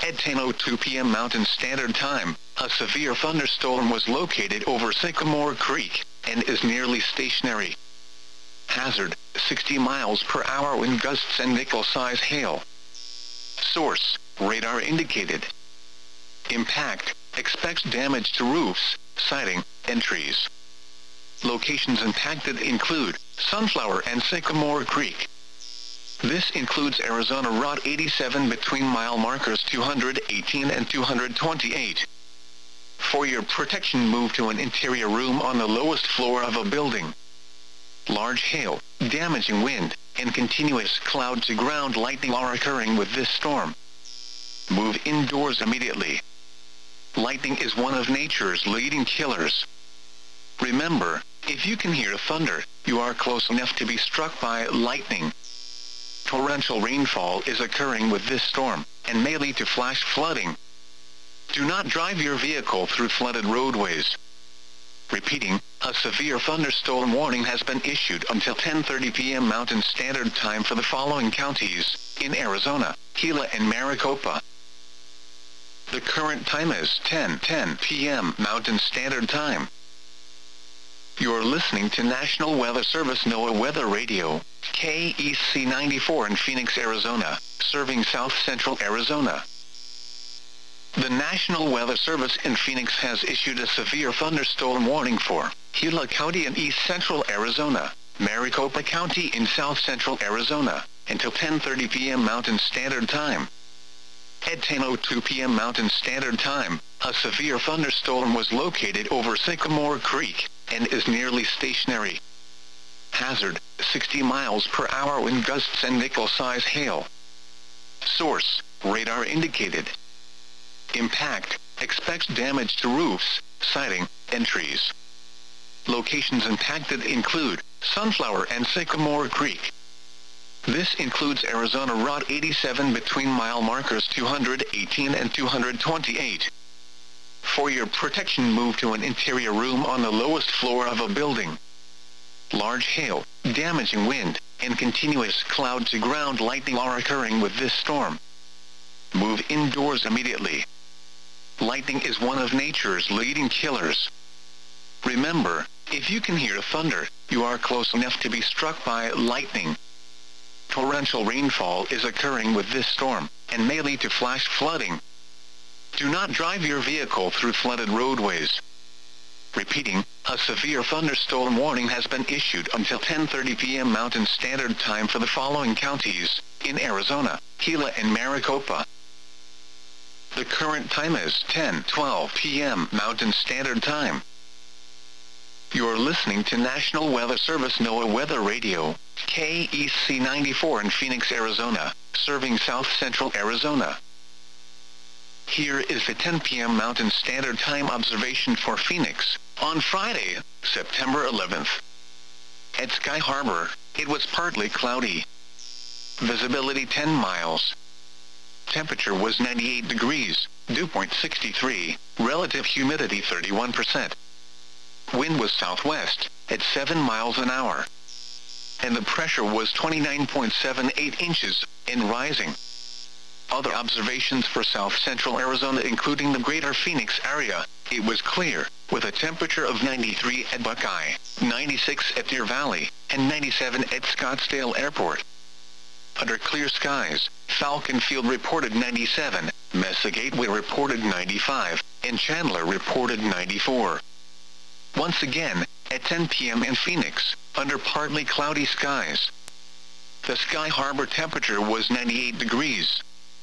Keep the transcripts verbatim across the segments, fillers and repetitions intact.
At ten oh two p m Mountain Standard Time, a severe thunderstorm was located over Sycamore Creek, and is nearly stationary. Hazard, sixty miles per hour wind gusts and nickel-size hail. Source, radar indicated. Impact, expects damage to roofs, siding, and trees. Locations impacted include Sunflower and Sycamore Creek. This includes Arizona Route eighty-seven between mile markers two hundred eighteen and two hundred twenty-eight. For your protection, move to an interior room on the lowest floor of a building. Large hail, damaging wind, and continuous cloud-to-ground lightning are occurring with this storm. Move indoors immediately. Lightning is one of nature's leading killers. Remember, if you can hear thunder, you are close enough to be struck by lightning. Torrential rainfall is occurring with this storm, and may lead to flash flooding. Do not drive your vehicle through flooded roadways. Repeating, a severe thunderstorm warning has been issued until ten thirty p m Mountain Standard Time for the following counties in Arizona: Gila and Maricopa. The current time is ten ten p m Mountain Standard Time. You're listening to National Weather Service NOAA Weather Radio, K E C ninety-four in Phoenix, Arizona, serving south central Arizona. The National Weather Service in Phoenix has issued a severe thunderstorm warning for Gila County in east central Arizona, Maricopa County in south central Arizona, until ten thirty p m Mountain Standard Time. At ten oh two p m Mountain Standard Time, a severe thunderstorm was located over Sycamore Creek, and is nearly stationary. Hazard, sixty miles per hour wind gusts and nickel-size hail. Source, radar indicated. Impact, expects damage to roofs, siding, and trees. Locations impacted include Sunflower and Sycamore Creek. This includes Arizona Route eighty-seven between mile markers two hundred eighteen and two hundred twenty-eight. For your protection, move to an interior room on the lowest floor of a building. Large hail, damaging wind, and continuous cloud-to-ground lightning are occurring with this storm. Move indoors immediately. Lightning is one of nature's leading killers. Remember, if you can hear thunder, you are close enough to be struck by lightning. Torrential rainfall is occurring with this storm, and may lead to flash flooding. Do not drive your vehicle through flooded roadways. Repeating, a severe thunderstorm warning has been issued until ten thirty p m Mountain Standard Time for the following counties in Arizona: Gila and Maricopa. The current time is ten twelve p m Mountain Standard Time. You're listening to National Weather Service NOAA Weather Radio, K E C ninety-four in Phoenix, Arizona, serving south central Arizona. Here is the ten p m Mountain Standard Time observation for Phoenix on Friday, September eleventh. At Sky Harbor, it was partly cloudy. Visibility ten miles. Temperature was ninety-eight degrees, dew point sixty-three, relative humidity thirty-one percent. Wind was southwest, at seven miles an hour. And the pressure was twenty-nine point seven eight inches, and rising. Other observations for south central Arizona, including the greater Phoenix area: it was clear, with a temperature of ninety-three at Buckeye, ninety-six at Deer Valley, and ninety-seven at Scottsdale Airport. Under clear skies, Falcon Field reported ninety-seven, Mesa Gateway reported ninety-five, and Chandler reported ninety-four. Once again, at ten p m in Phoenix, under partly cloudy skies, the Sky Harbor temperature was ninety-eight degrees.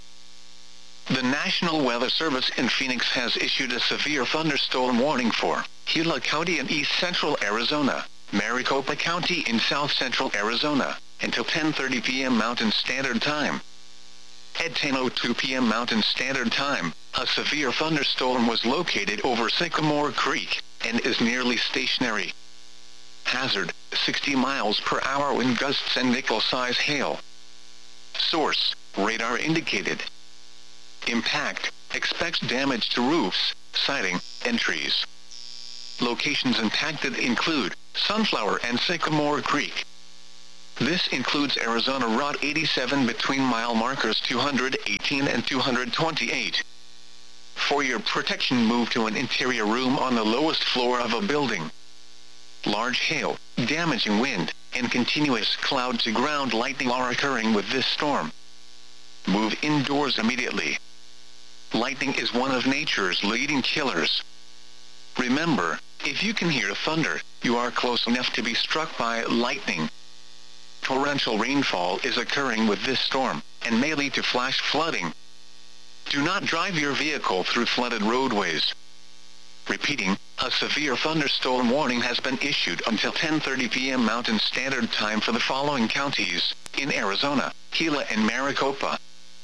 The National Weather Service in Phoenix has issued a severe thunderstorm warning for Gila County in east central Arizona, Maricopa County in south central Arizona, until ten thirty p m Mountain Standard Time. At ten oh two p m Mountain Standard Time, a severe thunderstorm was located over Sycamore Creek, and is nearly stationary. Hazard, sixty miles per hour wind gusts and nickel-size hail. Source, radar indicated. Impact, expects damage to roofs, siding, and trees. Locations impacted include Sunflower and Sycamore Creek. This includes Arizona Route eighty-seven between mile markers two hundred eighteen and two hundred twenty-eight. For your protection, move to an interior room on the lowest floor of a building. Large hail, damaging wind, and continuous cloud-to-ground lightning are occurring with this storm. Move indoors immediately. Lightning is one of nature's leading killers. Remember, if you can hear thunder, you are close enough to be struck by lightning. Torrential rainfall is occurring with this storm, and may lead to flash flooding. Do not drive your vehicle through flooded roadways. Repeating, a severe thunderstorm warning has been issued until ten thirty p m Mountain Standard Time for the following counties in Arizona: Gila and Maricopa.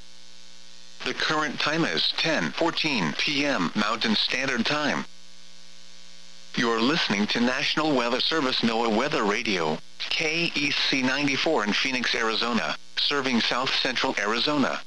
The current time is ten fourteen p m Mountain Standard Time. You're listening to National Weather Service NOAA Weather Radio, K E C ninety-four in Phoenix, Arizona, serving south central Arizona.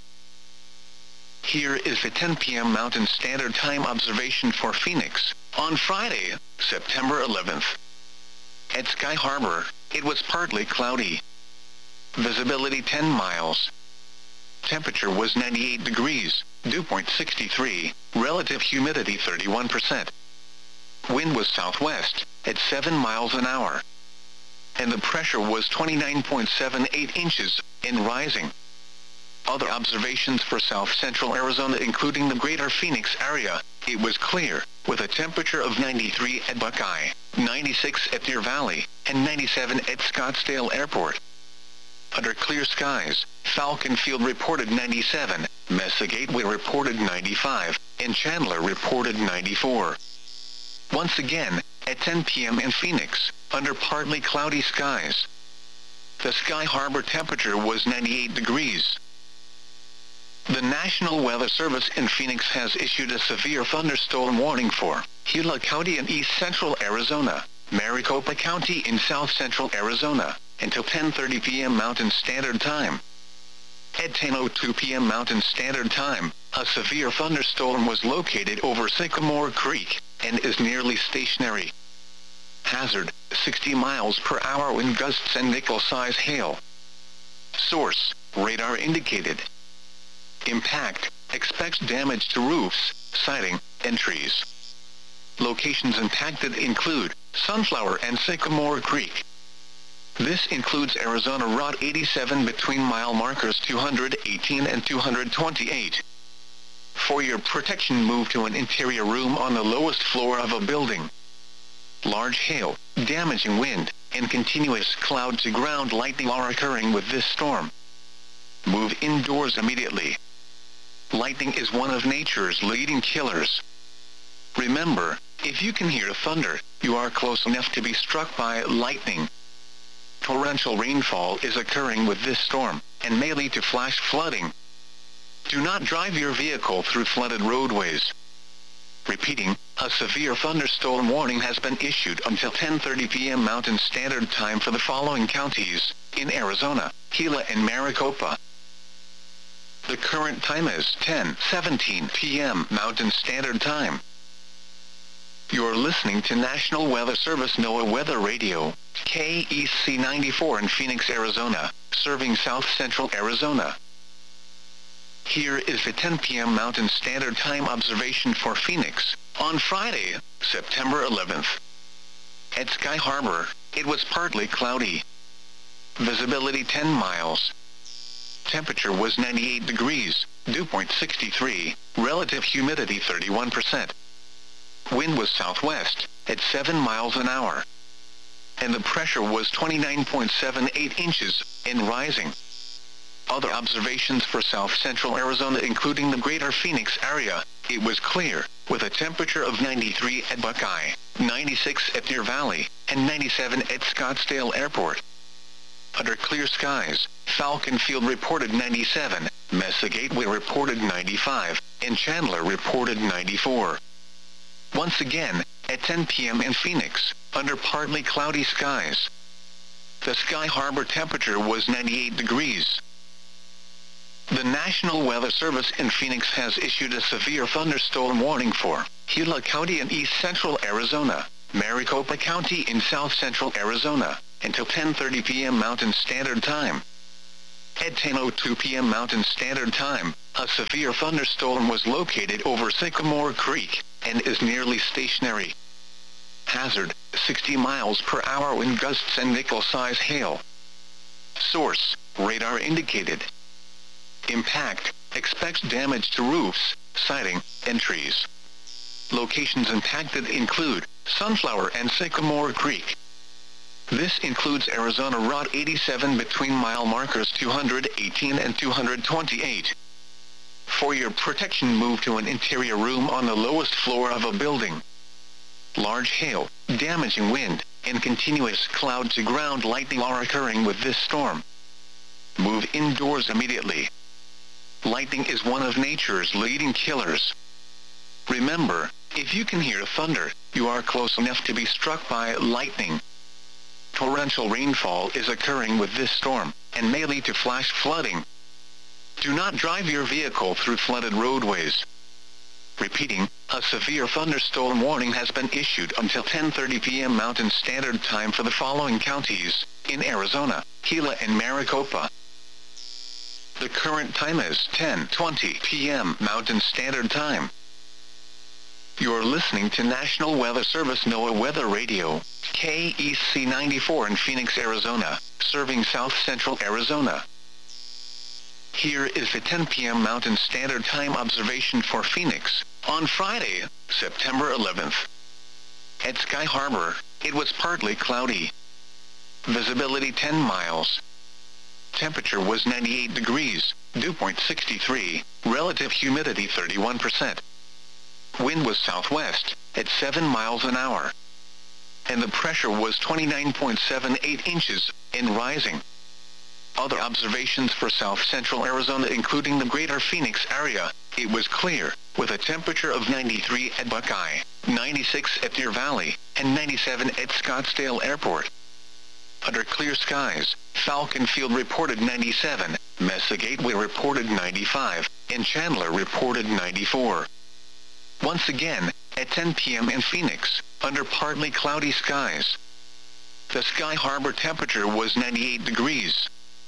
Here is the ten p m Mountain Standard Time observation for Phoenix on Friday, September eleventh. At Sky Harbor, it was partly cloudy. Visibility ten miles. Temperature was ninety-eight degrees, dew point sixty-three, relative humidity thirty-one percent. Wind was southwest, at seven miles an hour. And the pressure was twenty-nine point seven eight inches, and rising. Other observations for south central Arizona, including the greater Phoenix area, it was clear, with a temperature of ninety-three at Buckeye, ninety-six at Deer Valley, and ninety-seven at Scottsdale Airport. Under clear skies, Falcon Field reported ninety-seven, Mesa Gateway reported ninety-five, and Chandler reported ninety-four. Once again, at ten p m in Phoenix, under partly cloudy skies, the Sky Harbor temperature was ninety-eight degrees. The National Weather Service in Phoenix has issued a severe thunderstorm warning for Gila County in east central Arizona, Maricopa County in south central Arizona, until ten thirty p m Mountain Standard Time. At ten oh two p m Mountain Standard Time, a severe thunderstorm was located over Sycamore Creek, and is nearly stationary. Hazard, sixty miles per hour wind gusts and nickel-size hail. Source, radar indicated. Impact, expects damage to roofs, siding, and trees. Locations impacted include Sunflower and Sycamore Creek. This includes Arizona Route eighty-seven between mile markers two hundred eighteen and two hundred twenty-eight. For your protection, move to an interior room on the lowest floor of a building. Large hail, damaging wind, and continuous cloud-to-ground lightning are occurring with this storm. Move indoors immediately. Lightning is one of nature's leading killers. Remember, if you can hear thunder, you are close enough to be struck by lightning. Torrential rainfall is occurring with this storm, and may lead to flash flooding. Do not drive your vehicle through flooded roadways. Repeating, a severe thunderstorm warning has been issued until ten thirty p m Mountain Standard Time for the following counties in Arizona: Gila and Maricopa. The current time is ten seventeen p m Mountain Standard Time. You're listening to National Weather Service NOAA Weather Radio, K E C ninety-four in Phoenix, Arizona, serving south central Arizona. Here is the ten p m Mountain Standard Time observation for Phoenix on Friday, September eleventh. At Sky Harbor, it was partly cloudy. Visibility ten miles. Temperature was ninety-eight degrees, dew point sixty-three, relative humidity thirty-one percent. Wind was southwest, at seven miles an hour. And the pressure was twenty-nine point seven eight inches, and rising. Other observations for south central Arizona, including the greater Phoenix area, it was clear, with a temperature of ninety-three at Buckeye, ninety-six at Deer Valley, and ninety-seven at Scottsdale Airport. Under clear skies, Falcon Field reported ninety-seven, Mesa Gateway reported ninety-five, and Chandler reported ninety-four. Once again, at ten p m in Phoenix, under partly cloudy skies, the Sky Harbor temperature was ninety-eight degrees. The National Weather Service in Phoenix has issued a severe thunderstorm warning for Gila County in east central Arizona, Maricopa County in south central Arizona, until ten thirty p m Mountain Standard Time. At ten oh two p m Mountain Standard Time, a severe thunderstorm was located over Sycamore Creek, and is nearly stationary. Hazard, sixty miles per hour wind gusts and nickel-size hail. Source, radar indicated. Impact, expects damage to roofs, siding, and trees. Locations impacted include Sunflower and Sycamore Creek. This includes Arizona Route eighty-seven between mile markers two hundred eighteen and two hundred twenty-eight. For your protection, move to an interior room on the lowest floor of a building. Large hail, damaging wind, and continuous cloud-to-ground lightning are occurring with this storm. Move indoors immediately. Lightning is one of nature's leading killers. Remember, if you can hear thunder, you are close enough to be struck by lightning. Torrential rainfall is occurring with this storm, and may lead to flash flooding. Do not drive your vehicle through flooded roadways. Repeating, a severe thunderstorm warning has been issued until ten thirty p m Mountain Standard Time for the following counties, in Arizona, Gila and Maricopa. The current time is ten twenty p m Mountain Standard Time. You're listening to National Weather Service NOAA Weather Radio, K E C ninety-four in Phoenix, Arizona, serving South Central Arizona. Here is the ten p m Mountain Standard Time observation for Phoenix, on Friday, September eleventh. At Sky Harbor, it was partly cloudy. Visibility ten miles. Temperature was ninety-eight degrees, dew point sixty-three, relative humidity thirty-one percent. Wind was southwest, at seven miles an hour. And the pressure was twenty-nine point seven eight inches, and rising. Other observations for South Central Arizona, including the greater Phoenix area, it was clear, with a temperature of ninety-three at Buckeye, ninety-six at Deer Valley, and ninety-seven at Scottsdale Airport. Under clear skies, Falcon Field reported ninety-seven, Mesa Gateway reported ninety-five, and Chandler reported ninety-four. Once again, at ten p m in Phoenix, under partly cloudy skies, the Sky Harbor temperature was ninety-eight degrees.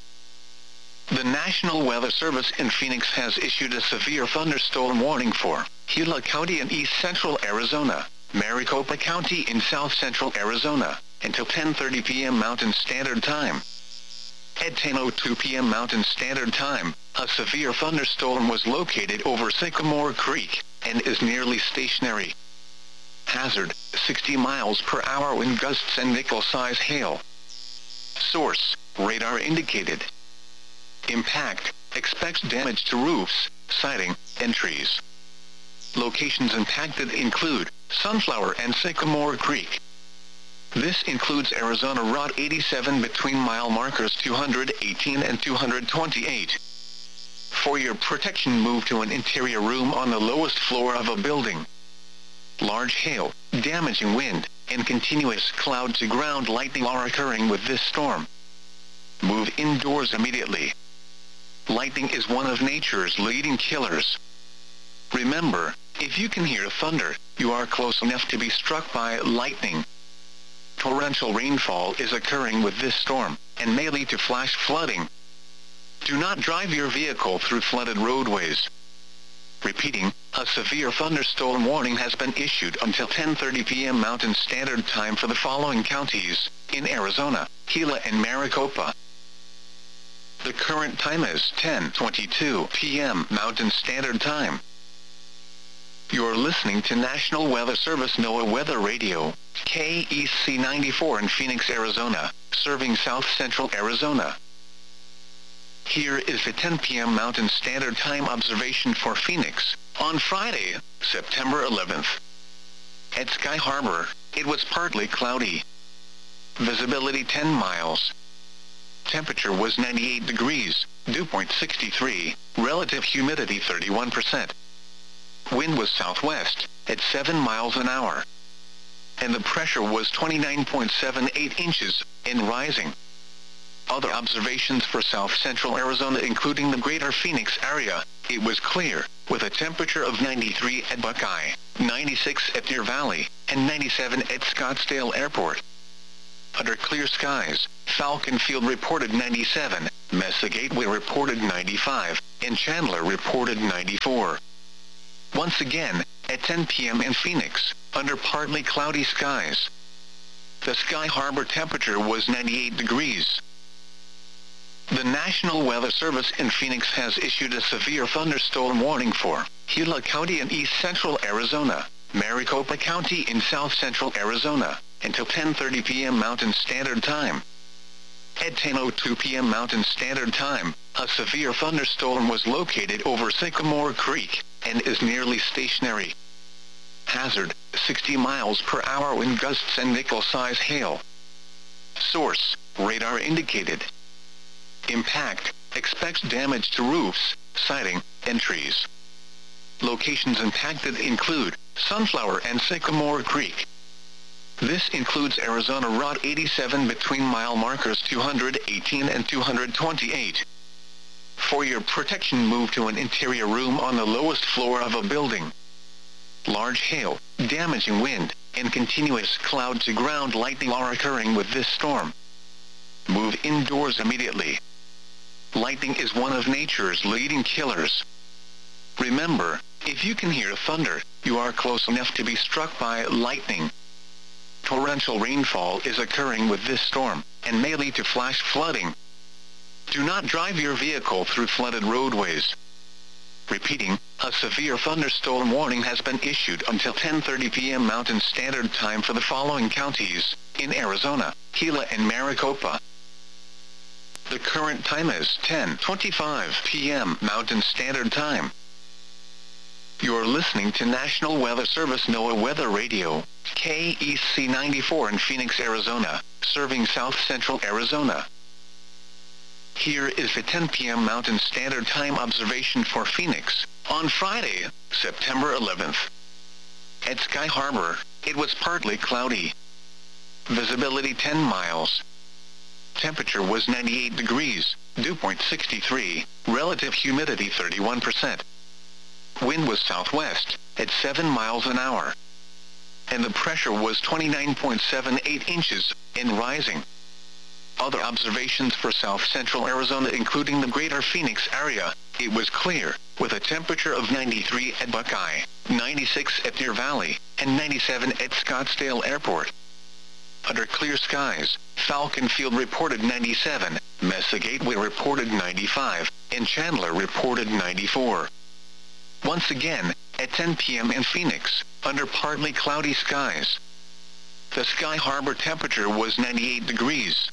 The National Weather Service in Phoenix has issued a severe thunderstorm warning for Gila County in east central Arizona, Maricopa County in south central Arizona, until ten thirty p m Mountain Standard Time. At ten oh two p m Mountain Standard Time, a severe thunderstorm was located over Sycamore Creek, and is nearly stationary. Hazard, sixty miles per hour wind gusts and nickel-size hail. Source, radar indicated. Impact, expects damage to roofs, siding, and trees. Locations impacted include Sunflower and Sycamore Creek. This includes Arizona Route eighty-seven between mile markers two hundred eighteen and two hundred twenty-eight. For your protection, move to an interior room on the lowest floor of a building. Large hail, damaging wind, and continuous cloud-to-ground lightning are occurring with this storm. Move indoors immediately. Lightning is one of nature's leading killers. Remember, if you can hear thunder, you are close enough to be struck by lightning. Torrential rainfall is occurring with this storm, and may lead to flash flooding. Do not drive your vehicle through flooded roadways. Repeating, a severe thunderstorm warning has been issued until ten thirty p m Mountain Standard Time for the following counties, in Arizona, Gila and Maricopa. The current time is ten twenty-two p m Mountain Standard Time. You're listening to National Weather Service NOAA Weather Radio, K E C ninety-four in Phoenix, Arizona, serving South Central Arizona. Here is the ten p m Mountain Standard Time observation for Phoenix, on Friday, September eleventh. At Sky Harbor, it was partly cloudy. Visibility ten miles. Temperature was ninety-eight degrees, dew point sixty-three, relative humidity thirty-one percent. Wind was southwest, at seven miles an hour. And the pressure was twenty-nine point seven eight inches, and rising. Other observations for South Central Arizona, including the greater Phoenix area, it was clear, with a temperature of ninety-three at Buckeye, ninety-six at Deer Valley, and ninety-seven at Scottsdale Airport. Under clear skies, Falcon Field reported ninety-seven, Mesa Gateway reported ninety-five, and Chandler reported ninety-four. Once again, at ten p m in Phoenix, under partly cloudy skies, the Sky Harbor temperature was ninety-eight degrees. The National Weather Service in Phoenix has issued a severe thunderstorm warning for Gila County in east central Arizona, Maricopa County in south central Arizona, until ten thirty p m Mountain Standard Time. At ten oh two p m Mountain Standard Time, a severe thunderstorm was located over Sycamore Creek, and is nearly stationary. Hazard, sixty miles per hour wind gusts and nickel-size hail. Source, radar indicated. Impact, expects damage to roofs, siding, and trees. Locations impacted include Sunflower and Sycamore Creek. This includes Arizona Route eighty-seven between mile markers two hundred eighteen and two hundred twenty-eight. For your protection, move to an interior room on the lowest floor of a building. Large hail, damaging wind, and continuous cloud-to-ground lightning are occurring with this storm. Move indoors immediately. Lightning is one of nature's leading killers. Remember, if you can hear thunder, you are close enough to be struck by lightning. Torrential rainfall is occurring with this storm, and may lead to flash flooding. Do not drive your vehicle through flooded roadways. Repeating, a severe thunderstorm warning has been issued until ten thirty p m Mountain Standard Time for the following counties in Arizona, Gila and Maricopa. The current time is ten twenty-five p m Mountain Standard Time. You're listening to National Weather Service NOAA Weather Radio, K E C ninety-four in Phoenix, Arizona, serving south central Arizona. Here is the ten p m Mountain Standard Time observation for Phoenix, on Friday, September eleventh. At Sky Harbor, it was partly cloudy. Visibility ten miles. Temperature was ninety-eight degrees, dew point sixty-three, relative humidity thirty-one percent. Wind was southwest, at seven miles an hour. And the pressure was twenty-nine point seven eight inches, and rising. Other observations for south central Arizona including the greater Phoenix area, it was clear, with a temperature of ninety-three at Buckeye, ninety-six at Deer Valley, and ninety-seven at Scottsdale Airport. Under clear skies, Falcon Field reported ninety-seven, Mesa Gateway reported ninety-five, and Chandler reported ninety-four. Once again, at ten p m in Phoenix, under partly cloudy skies, the Sky Harbor temperature was ninety-eight degrees.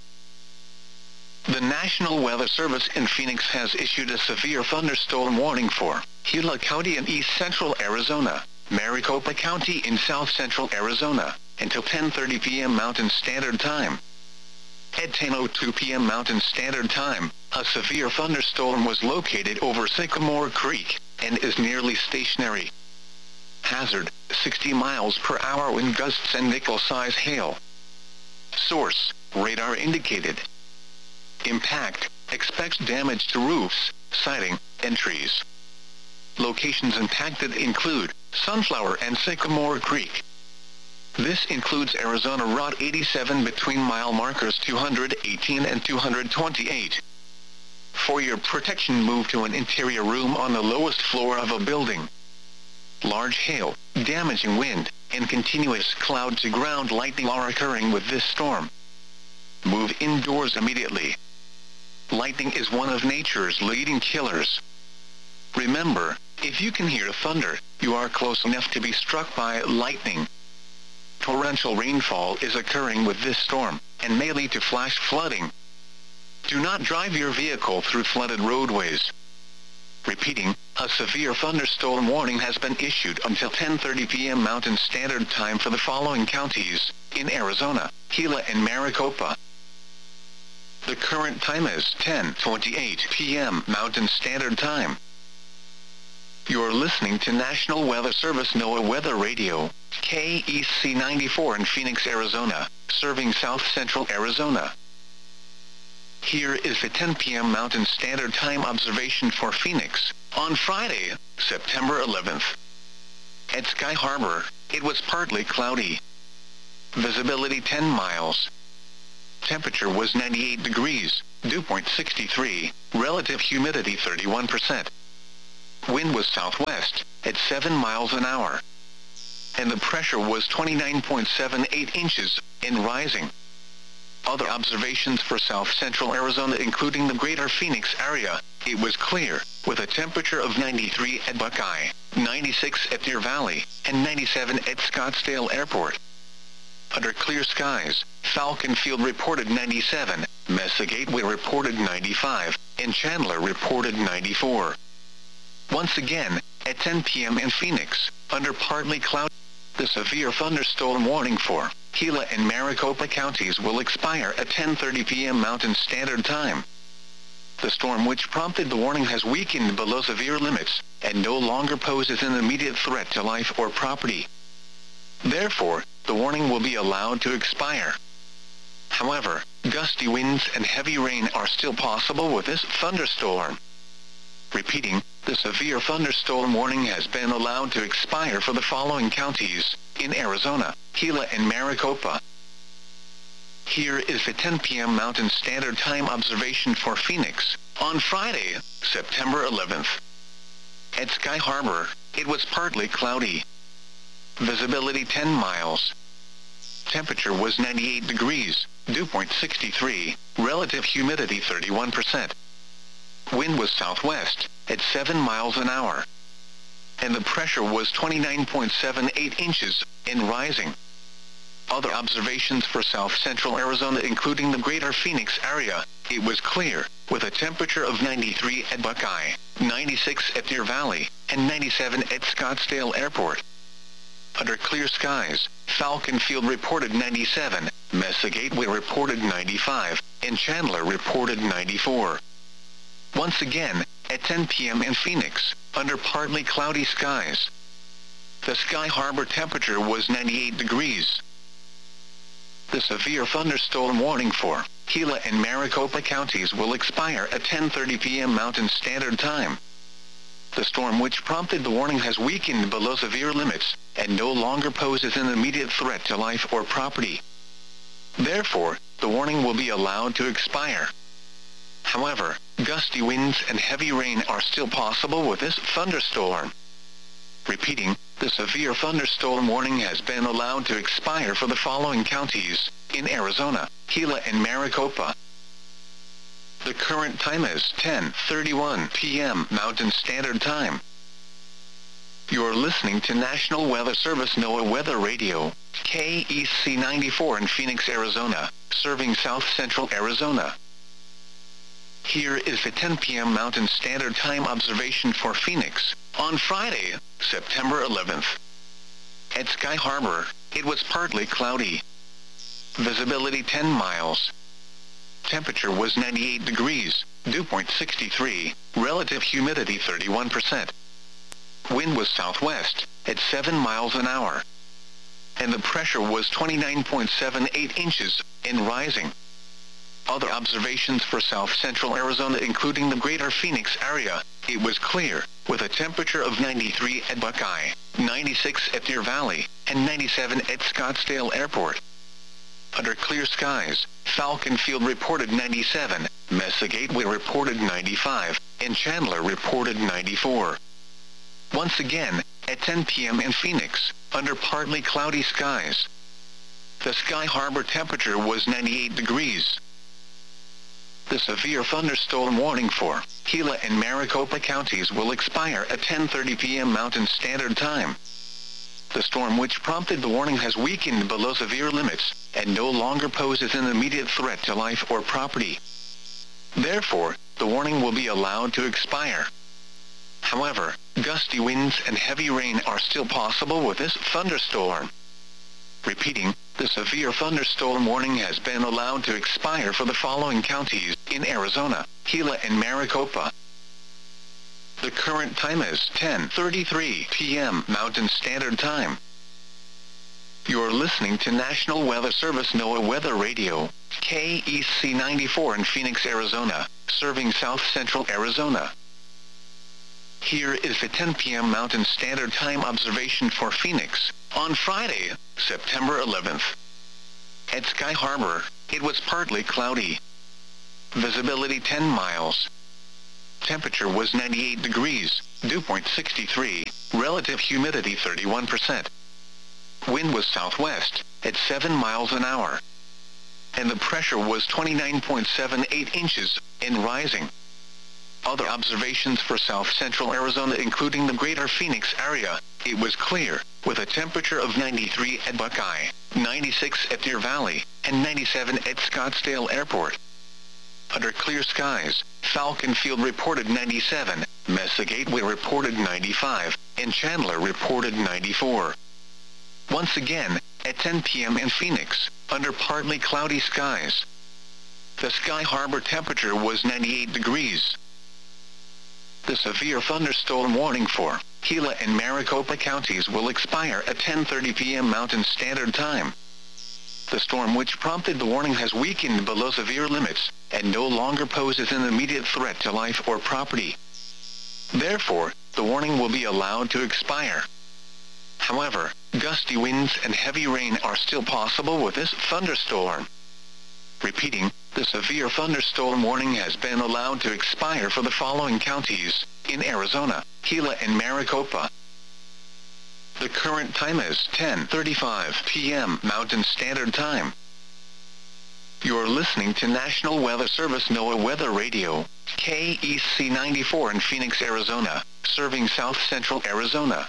The National Weather Service in Phoenix has issued a severe thunderstorm warning for Gila County in east central Arizona, Maricopa County in south central Arizona, until ten thirty p m Mountain Standard Time. At ten oh two p m Mountain Standard Time, a severe thunderstorm was located over Sycamore Creek, and is nearly stationary. Hazard, sixty miles per hour wind gusts and nickel-size hail. Source, radar indicated. Impact, expects damage to roofs, siding, and trees. Locations impacted include Sunflower and Sycamore Creek. This includes Arizona Route eighty-seven between mile markers two hundred eighteen and two hundred twenty-eight. For your protection, move to an interior room on the lowest floor of a building. Large hail, damaging wind, and continuous cloud-to-ground lightning are occurring with this storm. Move indoors immediately. Lightning is one of nature's leading killers. Remember, if you can hear thunder, you are close enough to be struck by lightning. Torrential rainfall is occurring with this storm, and may lead to flash flooding. Do not drive your vehicle through flooded roadways. Repeating, a severe thunderstorm warning has been issued until ten thirty p m Mountain Standard Time for the following counties in Arizona, Gila and Maricopa. The current time is ten twenty-eight p m Mountain Standard Time. You're listening to National Weather Service NOAA Weather Radio, K E C ninety-four in Phoenix, Arizona, serving south central Arizona. Here is the ten p m Mountain Standard Time observation for Phoenix, on Friday, September eleventh. At Sky Harbor, it was partly cloudy. Visibility ten miles. Temperature was ninety-eight degrees, dew point sixty-three, relative humidity thirty-one percent. Wind was southwest, at seven miles an hour. And the pressure was twenty-nine point seven eight inches, and rising. Other observations for south-central Arizona including the greater Phoenix area, it was clear, with a temperature of ninety-three at Buckeye, ninety-six at Deer Valley, and ninety-seven at Scottsdale Airport. Under clear skies, Falcon Field reported ninety-seven, Mesa Gateway reported ninety-five, and Chandler reported ninety-four. Once again, at ten p m in Phoenix, under partly cloudy, the severe thunderstorm warning for Gila and Maricopa counties will expire at ten thirty p m Mountain Standard Time. The storm which prompted the warning has weakened below severe limits, and no longer poses an immediate threat to life or property. Therefore, the warning will be allowed to expire. However, gusty winds and heavy rain are still possible with this thunderstorm. Repeating, the severe thunderstorm warning has been allowed to expire for the following counties, in Arizona, Gila and Maricopa. Here is the ten p m Mountain Standard Time observation for Phoenix, on Friday, September eleventh. At Sky Harbor, it was partly cloudy. Visibility ten miles. Temperature was ninety-eight degrees, dew point sixty-three, relative humidity thirty-one percent. Wind was southwest, at seven miles an hour. And the pressure was twenty-nine point seven eight inches, and rising. Other observations for south-central Arizona including the greater Phoenix area, it was clear, with a temperature of ninety-three at Buckeye, ninety-six at Deer Valley, and ninety-seven at Scottsdale Airport. Under clear skies, Falcon Field reported ninety-seven, Mesa Gateway reported ninety-five, and Chandler reported ninety-four. Once again, at ten p m in Phoenix, under partly cloudy skies. The Sky Harbor temperature was ninety-eight degrees. The severe thunderstorm warning for Gila and Maricopa counties will expire at ten thirty p m Mountain Standard Time. The storm which prompted the warning has weakened below severe limits, and no longer poses an immediate threat to life or property. Therefore, the warning will be allowed to expire. However, gusty winds and heavy rain are still possible with this thunderstorm. Repeating, the severe thunderstorm warning has been allowed to expire for the following counties, in Arizona, Gila and Maricopa. The current time is ten thirty-one p m Mountain Standard Time. You're listening to National Weather Service NOAA Weather Radio, K E C ninety-four in Phoenix, Arizona, serving south-central Arizona. Here is the ten p m Mountain Standard Time observation for Phoenix, on Friday, September eleventh. At Sky Harbor, it was partly cloudy. Visibility ten miles. Temperature was ninety-eight degrees, dew point sixty-three, relative humidity thirty-one percent. Wind was southwest, at seven miles an hour. And the pressure was twenty-nine point seven eight inches, and rising. Other observations for south-central Arizona including the greater Phoenix area, it was clear, with a temperature of ninety-three at Buckeye, ninety-six at Deer Valley, and ninety-seven at Scottsdale Airport. Under clear skies, Falcon Field reported ninety-seven, Mesa Gateway reported ninety-five, and Chandler reported ninety-four. Once again, at ten p m in Phoenix, under partly cloudy skies. The Sky Harbor temperature was ninety-eight degrees. The severe thunderstorm warning for Gila and Maricopa counties will expire at ten thirty p m Mountain Standard Time. The storm which prompted the warning has weakened below severe limits, and no longer poses an immediate threat to life or property. Therefore, the warning will be allowed to expire. However, gusty winds and heavy rain are still possible with this thunderstorm. Repeating, the severe thunderstorm warning has been allowed to expire for the following counties, in Arizona, Gila and Maricopa. The current time is ten thirty-three p m Mountain Standard Time. You're listening to National Weather Service NOAA Weather Radio, K E C ninety-four in Phoenix, Arizona, serving south-central Arizona. Here is the ten p m Mountain Standard Time observation for Phoenix, on Friday, September eleventh. At Sky Harbor, it was partly cloudy. Visibility ten miles. Temperature was ninety-eight degrees, dew point sixty-three, relative humidity thirty-one percent. Wind was southwest, at seven miles an hour. And the pressure was twenty-nine point seven eight inches, and rising. Other observations for south-central Arizona including the greater Phoenix area, it was clear, with a temperature of ninety-three at Buckeye, ninety-six at Deer Valley, and ninety-seven at Scottsdale Airport. Under clear skies, Falcon Field reported ninety-seven, Mesa Gateway reported ninety-five, and Chandler reported ninety-four. Once again, at ten p m in Phoenix, under partly cloudy skies, the Sky Harbor temperature was ninety-eight degrees. The severe thunderstorm warning for Gila and Maricopa counties will expire at ten thirty p m Mountain Standard Time. The storm which prompted the warning has weakened below severe limits, and no longer poses an immediate threat to life or property. Therefore, the warning will be allowed to expire. However, gusty winds and heavy rain are still possible with this thunderstorm. Repeating, the severe thunderstorm warning has been allowed to expire for the following counties, in Arizona, Gila and Maricopa. The current time is ten thirty-five p m Mountain Standard Time. You're listening to National Weather Service NOAA Weather Radio, K E C ninety-four in Phoenix, Arizona, serving south-central Arizona.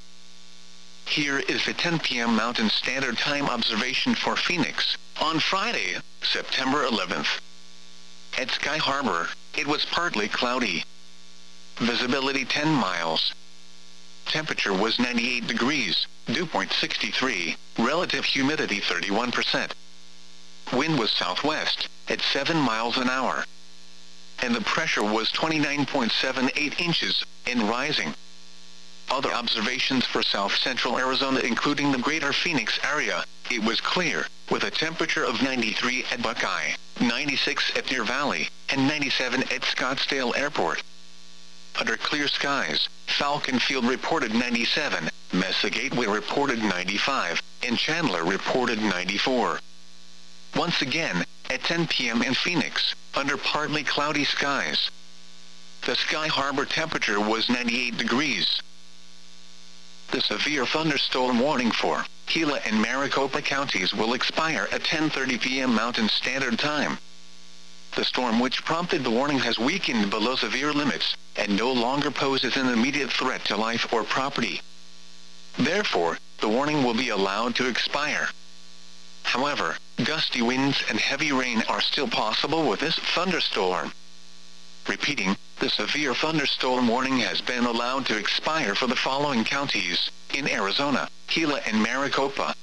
Here is the ten p m Mountain Standard Time observation for Phoenix, on Friday, September eleventh. At Sky Harbor, it was partly cloudy. Visibility ten miles. Temperature was ninety-eight degrees, dew point sixty-three, relative humidity thirty-one percent. Wind was southwest, at seven miles an hour. And the pressure was twenty-nine point seven eight inches, and rising. Other observations for south-central Arizona including the greater Phoenix area, it was clear, with a temperature of ninety-three at Buckeye, ninety-six at Deer Valley, and ninety-seven at Scottsdale Airport. Under clear skies, Falcon Field reported ninety-seven, Mesa Gateway reported ninety-five, and Chandler reported ninety-four. Once again, at ten p m in Phoenix, under partly cloudy skies, the Sky Harbor temperature was ninety-eight degrees. The severe thunderstorm warning for Gila and Maricopa counties will expire at ten thirty p m Mountain Standard Time. The storm which prompted the warning has weakened below severe limits, and no longer poses an immediate threat to life or property. Therefore, the warning will be allowed to expire. However, gusty winds and heavy rain are still possible with this thunderstorm. Repeating, the severe thunderstorm warning has been allowed to expire for the following counties, in Arizona, Gila and Maricopa.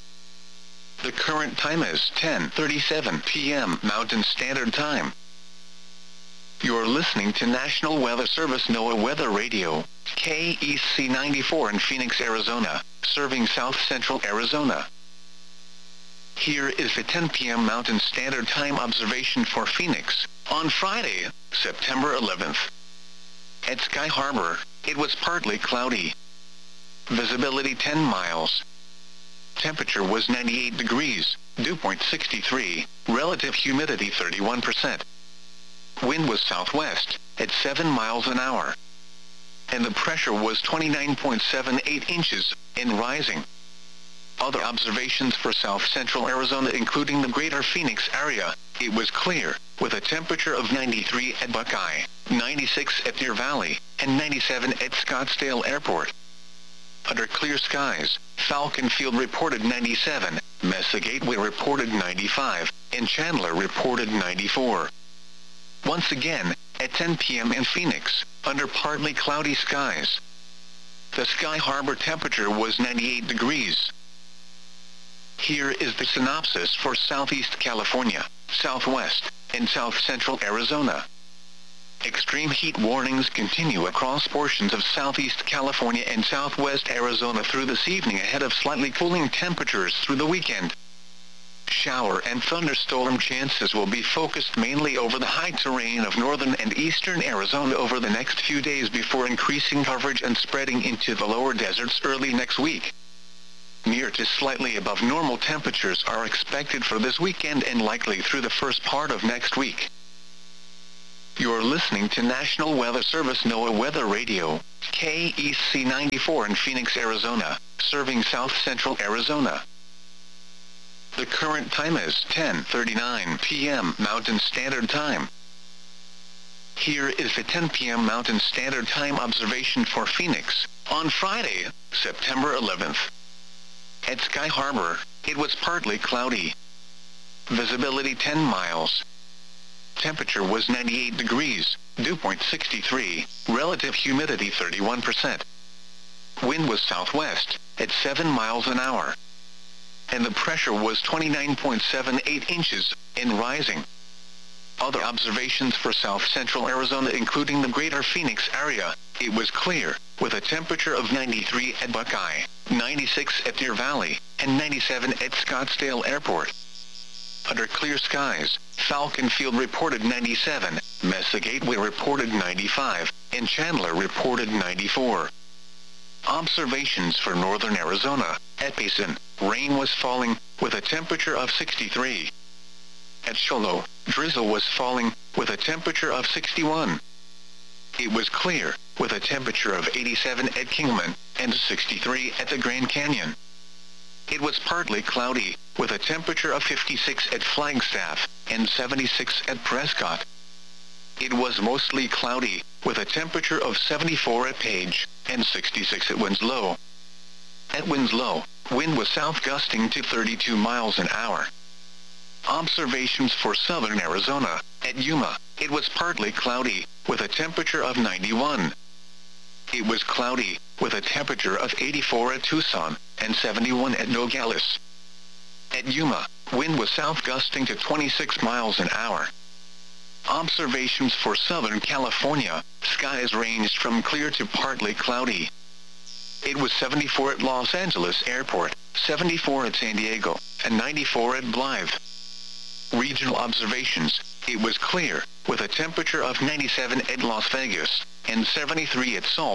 The current time is ten thirty-seven p m Mountain Standard Time. You're listening to National Weather Service NOAA Weather Radio, K E C ninety-four in Phoenix, Arizona, serving south-central Arizona. Here is the ten p m Mountain Standard Time observation for Phoenix, on Friday, September eleventh. At Sky Harbor, it was partly cloudy. Visibility ten miles. Temperature was ninety-eight degrees, dew point sixty-three, relative humidity thirty-one percent. Wind was southwest, at seven miles an hour. And the pressure was twenty-nine point seven eight inches, and rising. Other observations for south-central Arizona including the greater Phoenix area, it was clear, with a temperature of ninety-three at Buckeye, ninety-six at Deer Valley, and ninety-seven at Scottsdale Airport. Under clear skies, Falcon Field reported ninety-seven, Mesa Gateway reported ninety-five, and Chandler reported ninety-four. Once again, at ten p m in Phoenix, under partly cloudy skies, the Sky Harbor temperature was ninety-eight degrees. Here is the synopsis for Southeast California, Southwest, and South-Central Arizona. Extreme heat warnings continue across portions of Southeast California and Southwest Arizona through this evening ahead of slightly cooling temperatures through the weekend. Shower and thunderstorm chances will be focused mainly over the high terrain of northern and eastern Arizona over the next few days before increasing coverage and spreading into the lower deserts early next week. near to slightly above normal temperatures are expected for this weekend and likely through the first part of next week. You're listening to National Weather Service NOAA Weather Radio, K E C ninety-four in Phoenix, Arizona, serving south central Arizona. The current time is ten thirty-nine p m Mountain Standard Time. Here is the ten p m Mountain Standard Time observation for Phoenix on Friday, September eleventh. At Sky Harbor, it was partly cloudy. Visibility ten miles. Temperature was ninety-eight degrees, dew point sixty-three, relative humidity thirty-one percent. Wind was southwest, at seven miles an hour. And the pressure was twenty-nine point seven eight inches, and rising. Other observations for south central Arizona including the greater Phoenix area, it was clear, with a temperature of ninety-three at Buckeye, ninety-six at Deer Valley, and ninety-seven at Scottsdale Airport. Under clear skies, Falcon Field reported ninety-seven, Mesa Gateway reported ninety-five, and Chandler reported ninety-four. Observations for northern Arizona, at Payson, rain was falling, with a temperature of sixty-three. At Shoalo, drizzle was falling, with a temperature of sixty-one. It was clear, with a temperature of eighty-seven at Kingman, and sixty-three at the Grand Canyon. It was partly cloudy, with a temperature of fifty-six at Flagstaff, and seventy-six at Prescott. It was mostly cloudy, with a temperature of seventy-four at Page, and sixty-six at Winslow. At Winslow, wind was south gusting to thirty-two miles an hour. Observations for southern Arizona, at Yuma, it was partly cloudy, with a temperature of ninety-one. It was cloudy, with a temperature of eighty-four at Tucson, and seventy-one at Nogales. At Yuma, wind was south gusting to twenty-six miles an hour. Observations for southern California, skies ranged from clear to partly cloudy. It was seventy-four at Los Angeles Airport, seventy-four at San Diego, and ninety-four at Blythe. Regional observations, it was clear, with a temperature of ninety-seven at Las Vegas, and seventy-three at Salt